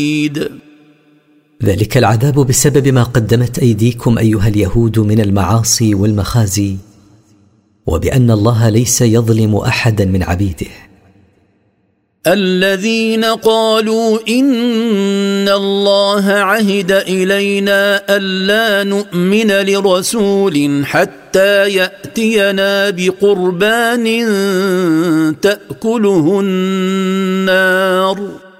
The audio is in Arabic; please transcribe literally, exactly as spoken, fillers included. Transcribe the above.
ذلك العذاب بسبب ما قدمت أيديكم أيها اليهود من المعاصي والمخازي، وبأن الله ليس يظلم أحدا من عبيده. الذين قالوا إن الله عهد إلينا ألا نؤمن لرسول حتى يأتينا بقربان تأكله النار